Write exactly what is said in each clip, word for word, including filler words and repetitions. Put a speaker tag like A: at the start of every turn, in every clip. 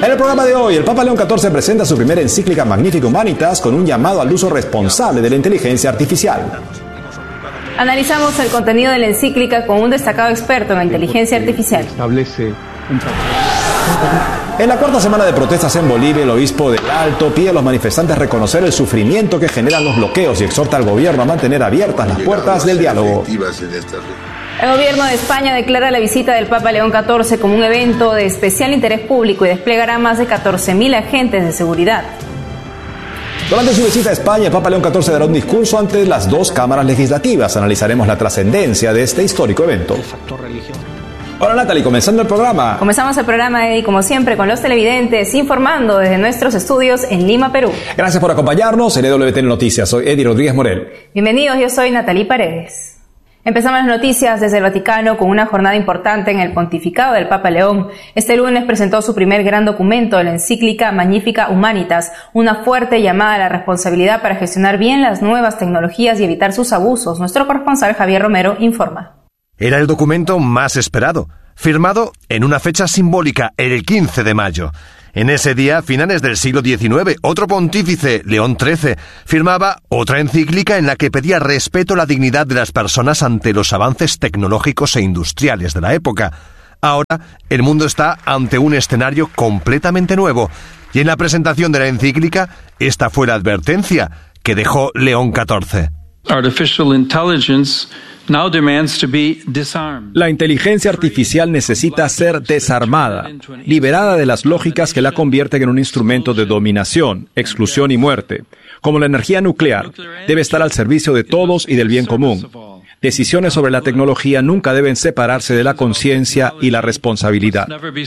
A: En el programa de hoy, el Papa León catorce presenta su primera encíclica Magnificat Humanitas con un llamado al uso responsable de la inteligencia artificial.
B: Analizamos el contenido de la encíclica con un destacado experto en inteligencia artificial.
C: Establece un...
A: En la cuarta semana de protestas en Bolivia, el obispo del Alto pide a los manifestantes reconocer el sufrimiento que generan los bloqueos y exhorta al gobierno a mantener abiertas las puertas del diálogo.
B: El gobierno de España declara la visita del Papa León catorce como un evento de especial interés público y desplegará más de catorce mil agentes de seguridad.
A: Durante su visita a España, el Papa León catorce dará un discurso ante las dos cámaras legislativas. Analizaremos la trascendencia de este histórico evento. Hola Natalie, comenzando el programa.
B: Comenzamos el programa, Eddie, como siempre, con los televidentes, informando desde nuestros estudios en Lima, Perú.
A: Gracias por acompañarnos en E W T N Noticias. Soy Eddie Rodríguez Morel.
B: Bienvenidos, yo soy Natalie Paredes. Empezamos las noticias desde el Vaticano con una jornada importante en el pontificado del Papa León. Este lunes presentó su primer gran documento, la encíclica Magnificat Humanitas, una fuerte llamada a la responsabilidad para gestionar bien las nuevas tecnologías y evitar sus abusos. Nuestro corresponsal Javier Romero informa.
D: Era el documento más esperado, firmado en una fecha simbólica, el quince de mayo. En ese día, a finales del siglo diecinueve, otro pontífice, León trece, firmaba otra encíclica en la que pedía respeto a la dignidad de las personas ante los avances tecnológicos e industriales de la época. Ahora, el mundo está ante un escenario completamente nuevo, y en la presentación de la encíclica, esta fue la advertencia que dejó León catorce.
E: Artificial intelligence now demands to be disarmed.
C: La inteligencia artificial necesita ser desarmada, liberada de las lógicas que la convierten en un instrumento de dominación, exclusión y muerte. Como la energía nuclear, debe estar al servicio de todos y del bien común. Decisiones sobre la tecnología nunca deben separarse de la conciencia y la responsabilidad.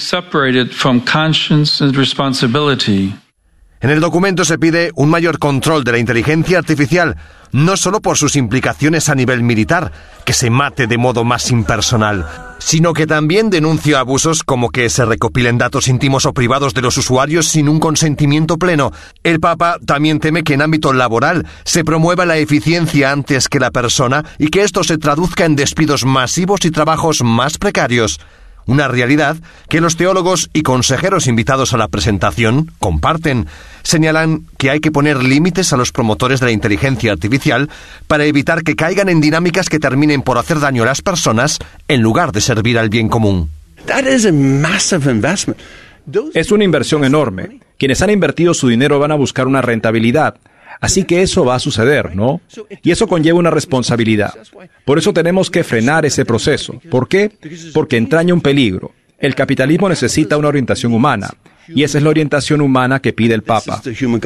D: En el documento se pide un mayor control de la inteligencia artificial, no solo por sus implicaciones a nivel militar, que se mate de modo más impersonal, sino que también denuncia abusos como que se recopilen datos íntimos o privados de los usuarios sin un consentimiento pleno. El Papa también teme que en ámbito laboral se promueva la eficiencia antes que la persona y que esto se traduzca en despidos masivos y trabajos más precarios. Una realidad que los teólogos y consejeros invitados a la presentación comparten. Señalan que hay que poner límites a los promotores de la inteligencia artificial para evitar que caigan en dinámicas que terminen por hacer daño a las personas en lugar de servir al bien común.
C: Es una inversión enorme. Quienes han invertido su dinero van a buscar una rentabilidad. Así que eso va a suceder, ¿no? Y eso conlleva una responsabilidad. Por eso tenemos que frenar ese proceso. ¿Por qué? Porque entraña un peligro. El capitalismo necesita una orientación humana. Y esa es la orientación humana que pide el Papa.
B: En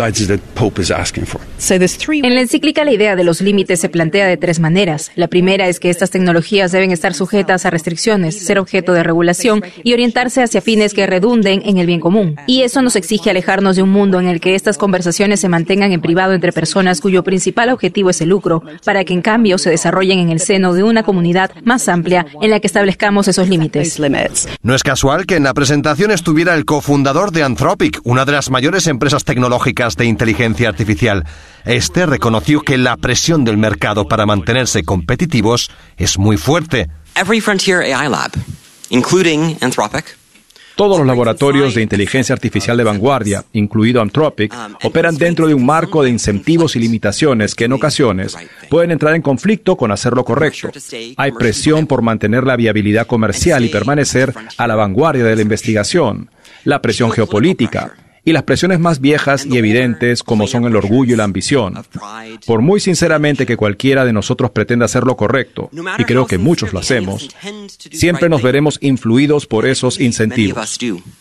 B: la encíclica la idea de los límites se plantea de tres maneras. La primera es que estas tecnologías deben estar sujetas a restricciones, ser objeto de regulación y orientarse hacia fines que redunden en el bien común. Y eso nos exige alejarnos de un mundo en el que estas conversaciones se mantengan en privado entre personas cuyo principal objetivo es el lucro, para que en cambio se desarrollen en el seno de una comunidad más amplia en la que establezcamos esos límites.
D: No es casual que en la presentación estuviera el cofundador de Anthropic, una de las mayores empresas tecnológicas de inteligencia artificial. Este reconoció que la presión del mercado para mantenerse competitivos es muy fuerte.
F: Every frontier A I lab, including Anthropic,
C: Todos los laboratorios de inteligencia artificial de vanguardia, incluido Anthropic, operan dentro de un marco de incentivos y limitaciones que en ocasiones pueden entrar en conflicto con hacer lo correcto. Hay presión por mantener la viabilidad comercial y permanecer a la vanguardia de la investigación, la presión geopolítica y las presiones más viejas y evidentes como son el orgullo y la ambición. Por muy sinceramente que cualquiera de nosotros pretenda hacer lo correcto, y creo que muchos lo hacemos, siempre nos veremos influidos por esos incentivos.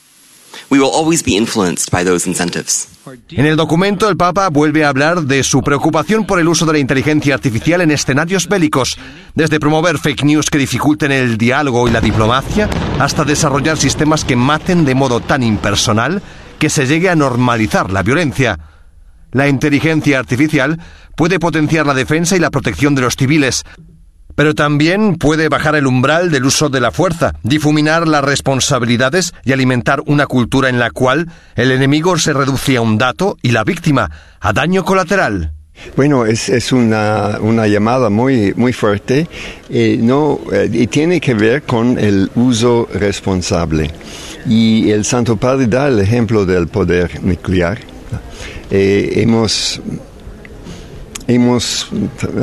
D: En el documento, el Papa vuelve a hablar de su preocupación por el uso de la inteligencia artificial en escenarios bélicos, desde promover fake news que dificulten el diálogo y la diplomacia, hasta desarrollar sistemas que maten de modo tan impersonal que se llegue a normalizar la violencia. La inteligencia artificial puede potenciar la defensa y la protección de los civiles, pero también puede bajar el umbral del uso de la fuerza, difuminar las responsabilidades y alimentar una cultura en la cual el enemigo se reduce a un dato y la víctima a daño colateral.
G: Bueno, es, es una, una llamada muy, muy fuerte eh, no, eh, y tiene que ver con el uso responsable. Y el Santo Padre da el ejemplo del poder nuclear. Eh, hemos hemos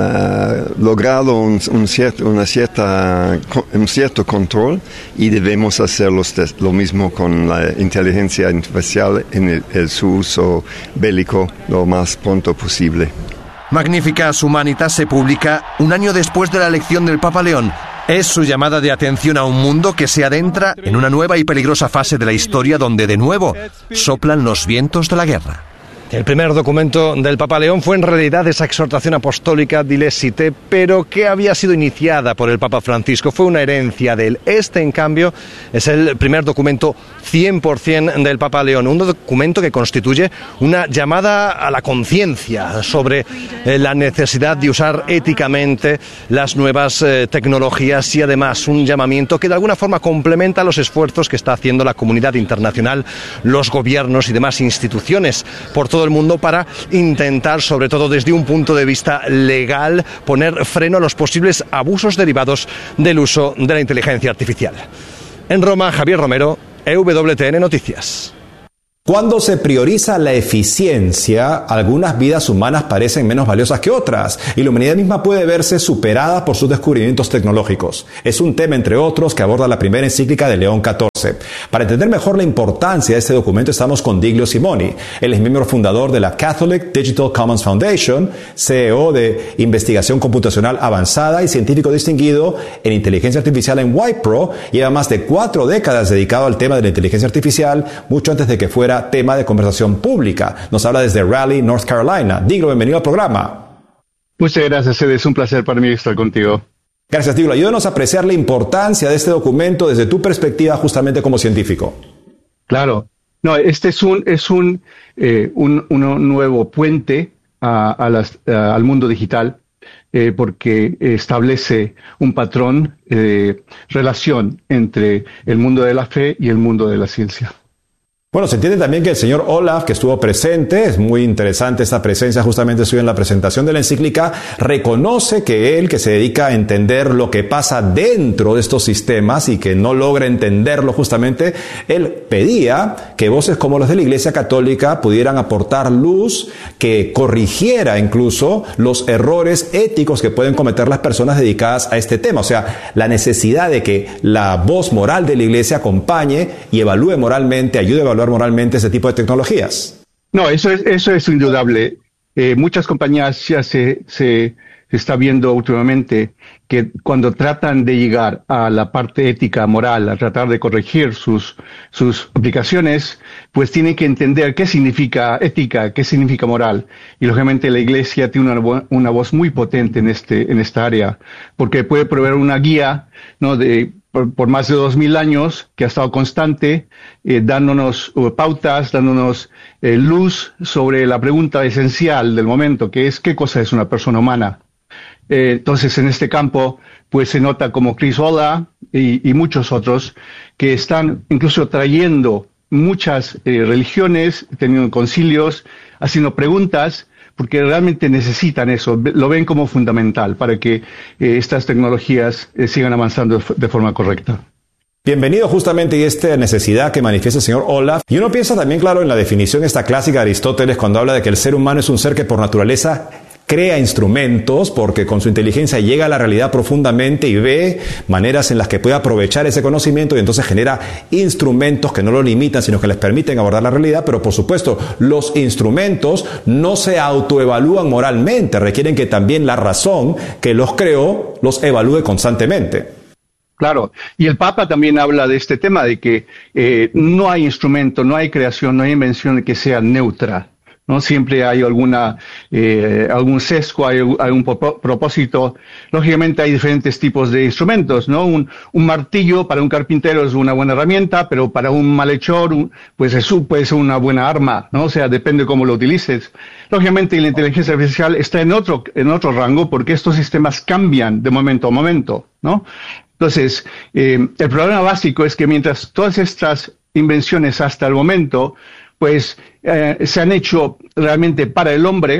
G: uh, logrado un, un, cierto, una cierta, un cierto control y debemos hacer los, lo mismo con la inteligencia artificial en el, el, su uso bélico lo más pronto posible.
D: Magnificas Humanitas se publica un año después de la elección del Papa León. Es su llamada de atención a un mundo que se adentra en una nueva y peligrosa fase de la historia donde de nuevo soplan los vientos de la guerra.
H: El primer documento del Papa León fue en realidad esa exhortación apostólica Dilexite, pero que había sido iniciada por el Papa Francisco, fue una herencia de él. Este, en cambio, es el primer documento cien por ciento del Papa León, un documento que constituye una llamada a la conciencia sobre eh, la necesidad de usar éticamente las nuevas eh, tecnologías y además un llamamiento que de alguna forma complementa los esfuerzos que está haciendo la comunidad internacional, los gobiernos y demás instituciones por todo el mundo para intentar, sobre todo desde un punto de vista legal, poner freno a los posibles abusos derivados del uso de la inteligencia artificial. En Roma, Javier Romero, E W T N Noticias.
A: Cuando se prioriza la eficiencia, algunas vidas humanas parecen menos valiosas que otras, y la humanidad misma puede verse superada por sus descubrimientos tecnológicos. Es un tema, entre otros, que aborda la primera encíclica de León catorce. Para entender mejor la importancia de este documento, estamos con Diglio Simoni. Él es miembro fundador de la Catholic Digital Commons Foundation, C E O de Investigación Computacional Avanzada y científico distinguido en inteligencia artificial en WIPRO. Lleva más de cuatro décadas dedicado al tema de la inteligencia artificial, mucho antes de que fuera tema de conversación pública. Nos habla desde Raleigh, North Carolina. Diglio, bienvenido al programa.
I: Muchas gracias, Ed. Es un placer para mí estar contigo.
A: Gracias, Diglio. Ayúdanos a apreciar la importancia de este documento desde tu perspectiva justamente como científico.
I: Claro. No, este es un es un, eh, un, un nuevo puente a, a las, a, al mundo digital eh, porque establece un patrón de relación entre el mundo de la fe y el mundo de la ciencia.
A: Bueno, se entiende también que el señor Olaf, que estuvo presente, es muy interesante esta presencia justamente suya en la presentación de la encíclica, reconoce que él, que se dedica a entender lo que pasa dentro de estos sistemas y que no logra entenderlo justamente, él pedía que voces como las de la Iglesia Católica pudieran aportar luz, que corrigiera incluso los errores éticos que pueden cometer las personas dedicadas a este tema. O sea, la necesidad de que la voz moral de la Iglesia acompañe y evalúe moralmente, ayude a evaluar moralmente ese tipo de tecnologías.
I: No, eso es, eso es indudable. Eh, muchas compañías ya se, se, se está viendo últimamente que cuando tratan de llegar a la parte ética, moral, a tratar de corregir sus, sus aplicaciones, pues tienen que entender qué significa ética, qué significa moral. Y lógicamente la Iglesia tiene una, una voz muy potente en este, en esta área, porque puede proveer una guía, ¿no?, de Por, por más de dos mil años, que ha estado constante, eh, dándonos uh, pautas, dándonos eh, luz sobre la pregunta esencial del momento, que es ¿qué cosa es una persona humana? Eh, entonces, en este campo, pues se nota como Chris Olah y, y muchos otros que están incluso trayendo muchas eh, religiones, teniendo concilios, haciendo preguntas, porque realmente necesitan eso, lo ven como fundamental para que eh, estas tecnologías eh, sigan avanzando de forma correcta.
A: Bienvenido justamente a esta necesidad que manifiesta el señor Olaf. Y uno piensa también, claro, en la definición esta clásica de Aristóteles cuando habla de que el ser humano es un ser que por naturaleza crea instrumentos porque con su inteligencia llega a la realidad profundamente y ve maneras en las que puede aprovechar ese conocimiento y entonces genera instrumentos que no lo limitan, sino que les permiten abordar la realidad. Pero por supuesto, los instrumentos no se autoevalúan moralmente, requieren que también la razón que los creó los evalúe constantemente.
I: Claro, y el Papa también habla de este tema, de que eh, no hay instrumento, no hay creación, no hay invención que sea neutra. ¿No? Siempre hay alguna, eh, algún sesgo, hay algún propósito. Lógicamente hay diferentes tipos de instrumentos, ¿no? Un, un martillo para un carpintero es una buena herramienta, pero para un malhechor, un, pues eso puede ser una buena arma, ¿no? O sea, depende cómo lo utilices. Lógicamente la inteligencia artificial está en otro, en otro rango porque estos sistemas cambian de momento a momento, ¿no? Entonces, eh, el problema básico es que mientras todas estas invenciones hasta el momento pues eh, se han hecho realmente para el hombre,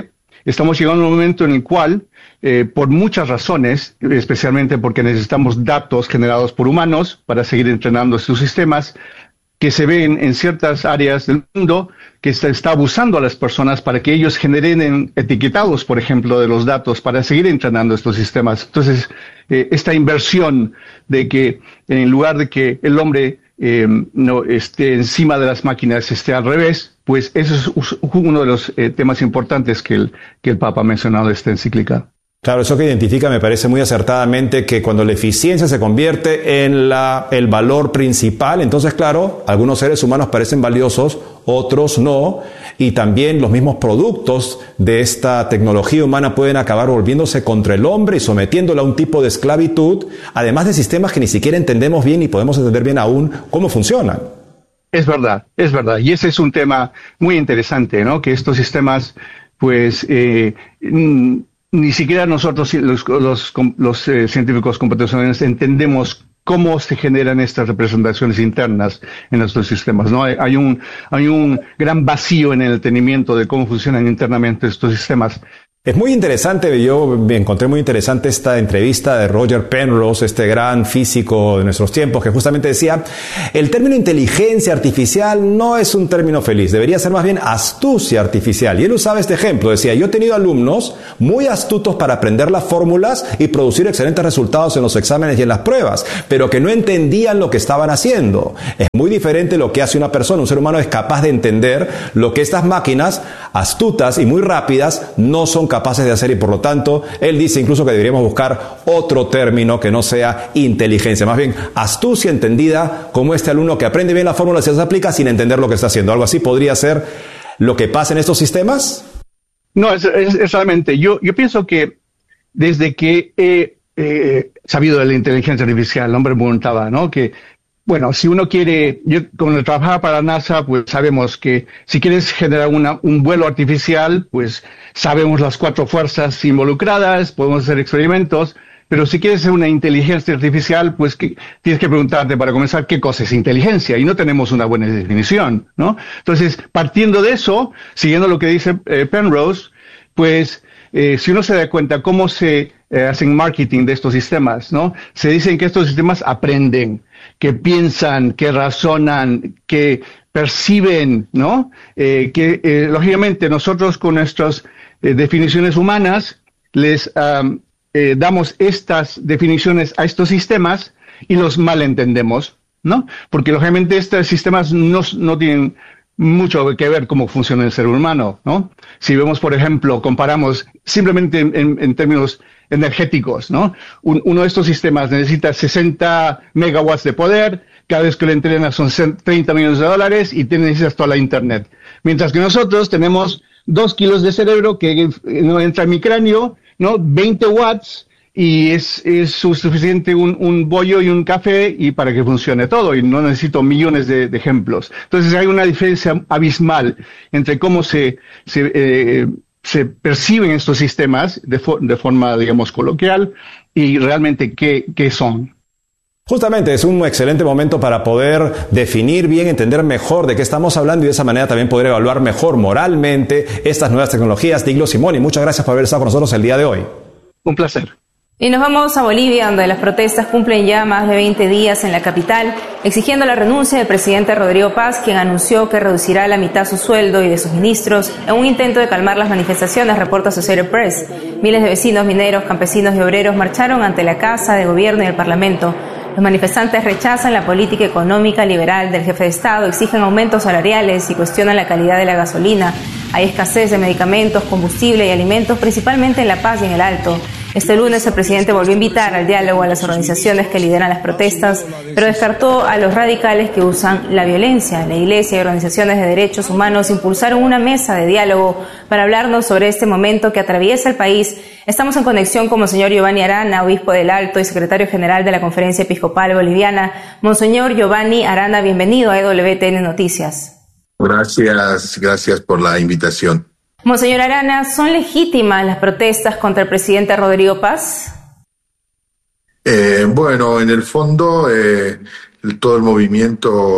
I: estamos llegando a un momento en el cual, eh, por muchas razones, especialmente porque necesitamos datos generados por humanos para seguir entrenando estos sistemas, que se ven en ciertas áreas del mundo que se está abusando a las personas para que ellos generen etiquetados, por ejemplo, de los datos para seguir entrenando estos sistemas. Entonces, eh, esta inversión de que en lugar de que el hombre eh, no esté encima de las máquinas, esté al revés, pues eso es uno de los eh, temas importantes que el, que el Papa ha mencionado en esta encíclica.
A: Claro, eso que identifica me parece muy acertadamente que cuando la eficiencia se convierte en la, el valor principal, entonces claro, algunos seres humanos parecen valiosos, otros no, y también los mismos productos de esta tecnología humana pueden acabar volviéndose contra el hombre y sometiéndolo a un tipo de esclavitud, además de sistemas que ni siquiera entendemos bien ni podemos entender bien aún cómo funcionan.
I: Es verdad, es verdad, y ese es un tema muy interesante, ¿no? Que estos sistemas, pues, eh, mm, ni siquiera nosotros, los, los, los eh, científicos computacionales, entendemos cómo se generan estas representaciones internas en nuestros sistemas, ¿no? Hay, hay, un, hay un gran vacío en el entendimiento de cómo funcionan internamente estos sistemas.
A: Es muy interesante, yo me encontré muy interesante esta entrevista de Roger Penrose, este gran físico de nuestros tiempos, que justamente decía, el término inteligencia artificial no es un término feliz, debería ser más bien astucia artificial. Y él usaba este ejemplo, decía, yo he tenido alumnos muy astutos para aprender las fórmulas y producir excelentes resultados en los exámenes y en las pruebas, pero que no entendían lo que estaban haciendo. Es muy diferente lo que hace una persona, un ser humano es capaz de entender lo que estas máquinas astutas y muy rápidas no son capaces capaces de hacer y por lo tanto él dice incluso que deberíamos buscar otro término que no sea inteligencia, más bien astucia entendida como este alumno que aprende bien la fórmula y se las aplica sin entender lo que está haciendo. ¿Algo así podría ser lo que pasa en estos sistemas?
I: No, es, es, es realmente, yo, yo pienso que desde que he eh, sabido de la inteligencia artificial, el hombre me preguntaba, ¿no? Que bueno, si uno quiere, yo cuando trabajaba para NASA, pues sabemos que si quieres generar una, un vuelo artificial, pues sabemos las cuatro fuerzas involucradas, podemos hacer experimentos, pero si quieres hacer una inteligencia artificial, pues que, tienes que preguntarte para comenzar qué cosa es inteligencia, y no tenemos una buena definición, ¿no? Entonces, partiendo de eso, siguiendo lo que dice eh, Penrose, pues eh, si uno se da cuenta cómo se eh, hacen marketing de estos sistemas, ¿no? Se dicen que estos sistemas aprenden, que piensan, que razonan, que perciben, ¿no? Eh, que, eh, lógicamente, nosotros con nuestras eh, definiciones humanas les um, eh, damos estas definiciones a estos sistemas y los malentendemos, ¿no? Porque, lógicamente, estos sistemas no, no tienen mucho que ver cómo funciona el ser humano, ¿no? Si vemos, por ejemplo, comparamos simplemente en, en, en términos energéticos, ¿no? Un, uno de estos sistemas necesita sesenta megawatts de poder, cada vez que lo entrenas son treinta millones de dólares y te necesitas toda la internet. Mientras que nosotros tenemos dos kilos de cerebro que no entra en mi cráneo, ¿no? veinte watts y es, es suficiente un, un bollo y un café y para que funcione todo y no necesito millones de, de ejemplos. Entonces hay una diferencia abismal entre cómo se, se eh, se perciben estos sistemas de, for- de forma, digamos, coloquial y realmente qué, qué son.
A: Justamente es un excelente momento para poder definir bien, entender mejor de qué estamos hablando y de esa manera también poder evaluar mejor moralmente estas nuevas tecnologías. Diglo Simoni, muchas gracias por haber estado con nosotros el día de hoy.
I: Un placer.
B: Y nos vamos a Bolivia, donde las protestas cumplen ya más de veinte días en la capital, exigiendo la renuncia del presidente Rodrigo Paz, quien anunció que reducirá a la mitad su sueldo y de sus ministros en un intento de calmar las manifestaciones, reporta Associated Press. Miles de vecinos, mineros, campesinos y obreros marcharon ante la Casa de Gobierno y el Parlamento. Los manifestantes rechazan la política económica liberal del jefe de Estado, exigen aumentos salariales y cuestionan la calidad de la gasolina. Hay escasez de medicamentos, combustible y alimentos, principalmente en La Paz y en el Alto. Este lunes el presidente volvió a invitar al diálogo a las organizaciones que lideran las protestas, pero descartó a los radicales que usan la violencia. La Iglesia y organizaciones de derechos humanos impulsaron una mesa de diálogo para hablarnos sobre este momento que atraviesa el país. Estamos en conexión con Monseñor Giovanni Arana, obispo del Alto y secretario general de la Conferencia Episcopal Boliviana. Monseñor Giovanni Arana, bienvenido a E W T N Noticias.
J: Gracias, gracias por la invitación.
B: Monseñor Arana, ¿son legítimas las protestas contra el presidente Rodrigo Paz?
J: Eh, bueno, en el fondo, eh, todo el movimiento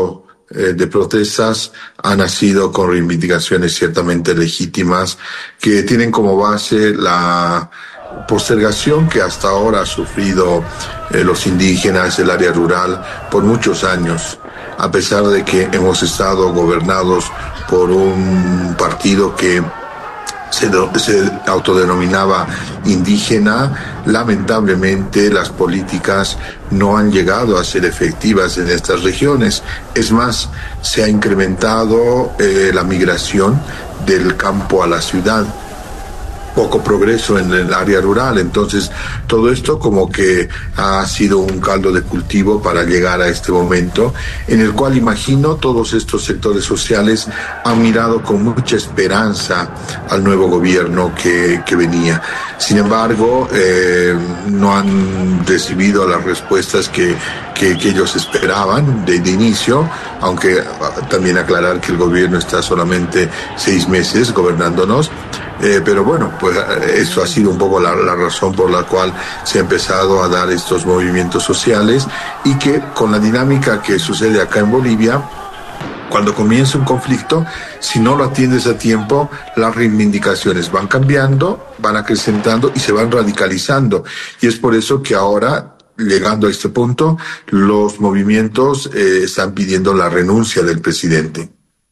J: eh, de protestas ha nacido con reivindicaciones ciertamente legítimas que tienen como base la postergación que hasta ahora ha sufrido eh, los indígenas del área rural por muchos años, a pesar de que hemos estado gobernados por un partido que se, se autodenominaba indígena. Lamentablemente las políticas no han llegado a ser efectivas en estas regiones. Es más, se ha incrementado eh, la migración del campo a la ciudad, poco progreso en el área rural. Entonces todo esto como que ha sido un caldo de cultivo para llegar a este momento en el cual, imagino, todos estos sectores sociales han mirado con mucha esperanza al nuevo gobierno que, que venía. Sin embargo, eh, no han recibido las respuestas que, que, que ellos esperaban de, de inicio, aunque también aclarar que el gobierno está solamente seis meses gobernándonos. Eh, pero bueno, pues eso ha sido un poco la, la razón por la cual se ha empezado a dar estos movimientos sociales, y que con la dinámica que sucede acá en Bolivia, cuando comienza un conflicto, si no lo atiendes a tiempo, las reivindicaciones van cambiando, van acrecentando y se van radicalizando. Y es por eso que ahora, llegando a este punto, los movimientos eh, están pidiendo la renuncia del presidente.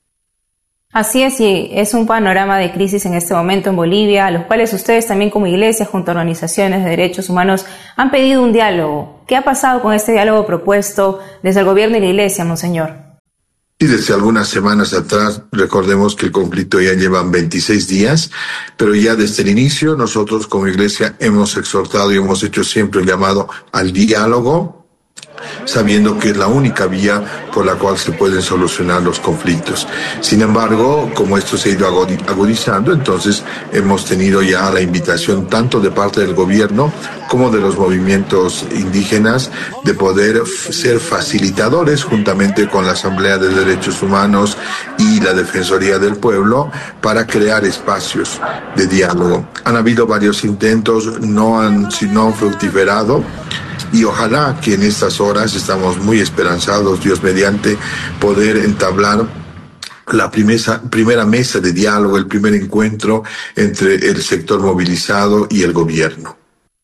B: Así es, y es un panorama de crisis en este momento en Bolivia, a los cuales ustedes también como iglesia, junto a organizaciones de derechos humanos, han pedido un diálogo. ¿Qué ha pasado con este diálogo propuesto desde el gobierno y la iglesia, monseñor?
J: Y desde algunas semanas atrás, recordemos que el conflicto ya lleva veintiséis días, pero ya desde el inicio nosotros como iglesia hemos exhortado y hemos hecho siempre el llamado al diálogo, sabiendo que es la única vía por la cual se pueden solucionar los conflictos. Sin embargo, como esto se ha ido agudizando, entonces hemos tenido ya la invitación tanto de parte del gobierno como de los movimientos indígenas de poder ser facilitadores juntamente con la Asamblea de Derechos Humanos y la Defensoría del Pueblo para crear espacios de diálogo. Han habido varios intentos, no han, no han fructiferado. Y ojalá que en estas horas estamos muy esperanzados, Dios mediante, poder entablar la primera, primera mesa de diálogo, el primer encuentro entre el sector movilizado y el gobierno.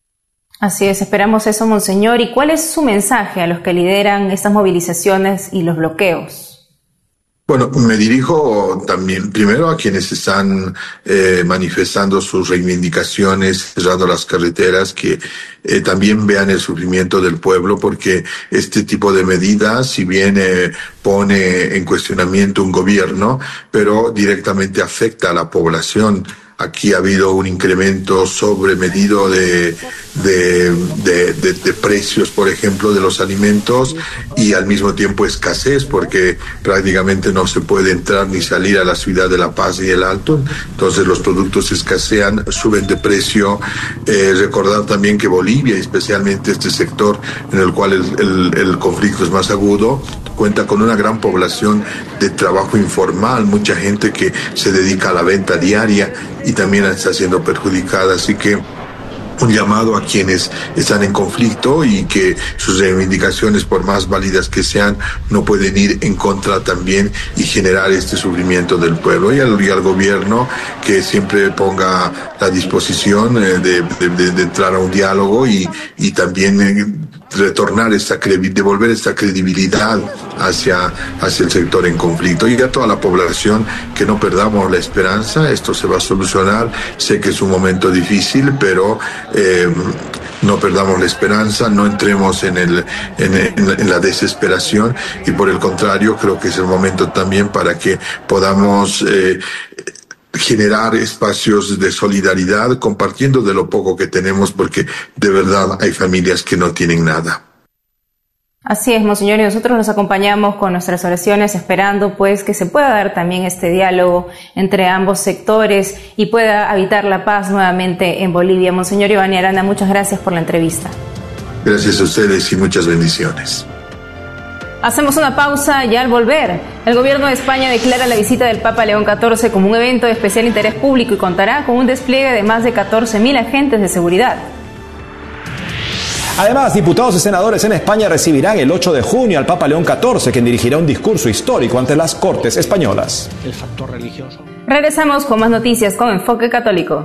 B: Así es, esperamos eso, monseñor. ¿Y cuál es su mensaje a los que lideran estas movilizaciones y los bloqueos?
J: Bueno, me dirijo también primero a quienes están eh, manifestando sus reivindicaciones, cerrando las carreteras, que eh, también vean el sufrimiento del pueblo, porque este tipo de medidas, si bien eh, pone en cuestionamiento un gobierno, pero directamente afecta a la población. Aquí ha habido un incremento sobremedido de, de, de, de, de precios, por ejemplo, de los alimentos, y al mismo tiempo escasez, porque prácticamente no se puede entrar ni salir a la ciudad de La Paz y el Alto. Entonces los productos escasean, suben de precio. Eh, recordar también que Bolivia, especialmente este sector en el cual el, el, el conflicto es más agudo, cuenta con una gran población de trabajo informal, mucha gente que se dedica a la venta diaria y también está siendo perjudicada. Así que un llamado a quienes están en conflicto y que sus reivindicaciones, por más válidas que sean, no pueden ir en contra también y generar este sufrimiento del pueblo. Y al, y al gobierno que siempre ponga la disposición eh, de, de, de entrar a un diálogo y, y también eh, retornar esta devolver esta credibilidad hacia, hacia el sector en conflicto, y a toda la población que no perdamos la esperanza. Esto se va a solucionar. Sé que es un momento difícil, pero eh, no perdamos la esperanza, no entremos en, el, en, en, en la desesperación, y por el contrario, creo que es el momento también para que podamos eh, generar espacios de solidaridad, compartiendo de lo poco que tenemos, porque de verdad hay familias que no tienen nada.
B: Así es, monseñor, y nosotros los acompañamos con nuestras oraciones, esperando pues que se pueda dar también este diálogo entre ambos sectores y pueda habitar la paz nuevamente en Bolivia. Monseñor Giovanni Arana, muchas gracias por la entrevista.
J: Gracias a ustedes y muchas bendiciones.
B: Hacemos una pausa y al volver, el gobierno de España declara la visita del Papa León catorce como un evento de especial interés público y contará con un despliegue de más de catorce mil agentes de seguridad.
A: Además, diputados y senadores en España recibirán el ocho de junio al Papa León catorce, quien dirigirá un discurso histórico ante las Cortes españolas.
K: El factor religioso.
B: Regresamos con más noticias con Enfoque Católico.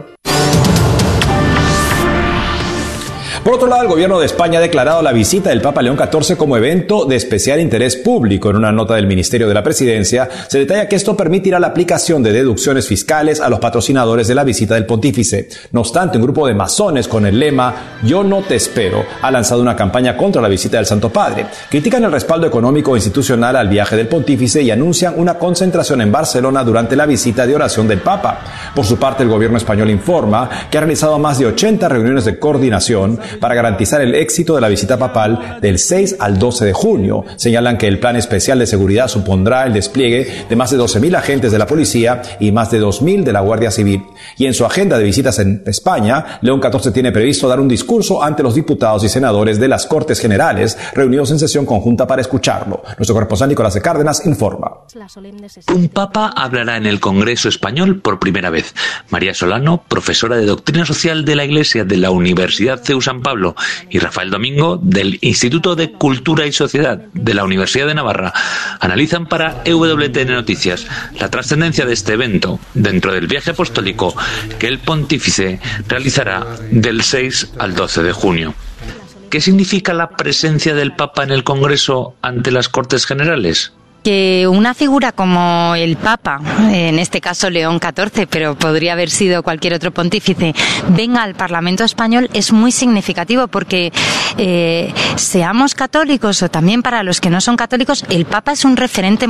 A: Por otro lado, el gobierno de España ha declarado la visita del Papa León catorce como evento de especial interés público. En una nota del Ministerio de la Presidencia se detalla que esto permitirá la aplicación de deducciones fiscales a los patrocinadores de la visita del pontífice. No obstante, un grupo de masones con el lema "Yo no te espero" ha lanzado una campaña contra la visita del Santo Padre. Critican el respaldo económico e institucional al viaje del pontífice y anuncian una concentración en Barcelona durante la visita de oración del Papa. Por su parte, el gobierno español informa que ha realizado más de ochenta reuniones de coordinación para garantizar el éxito de la visita papal del seis al doce de junio. Señalan que el plan especial de seguridad supondrá el despliegue de más de doce mil agentes de la policía y más de dos mil de la Guardia Civil. Y en su agenda de visitas en España, León catorce tiene previsto dar un discurso ante los diputados y senadores de las Cortes Generales, reunidos en sesión conjunta para escucharlo. Nuestro corresponsal Nicolás de Cárdenas informa.
L: Un papa hablará en el Congreso Español por primera vez. María Solano, profesora de Doctrina Social de la Iglesia de la Universidad C E U San Pablo, y Rafael Domingo, del Instituto de Cultura y Sociedad de la Universidad de Navarra, analizan para E W T N Noticias la trascendencia de este evento dentro del viaje apostólico que el pontífice realizará del seis al doce de junio. ¿Qué significa la presencia del Papa en el Congreso ante las Cortes Generales?
M: Que una figura como el Papa, en este caso León catorce, pero podría haber sido cualquier otro pontífice, venga al Parlamento español es muy significativo porque eh, seamos católicos o también para los que no son católicos, el Papa es un referente